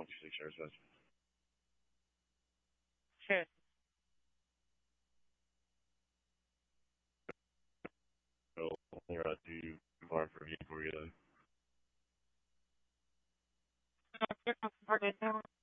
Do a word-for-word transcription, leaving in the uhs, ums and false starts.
what you think Sarah says. Sure. So, you're not too far for me for you then. Different part of town.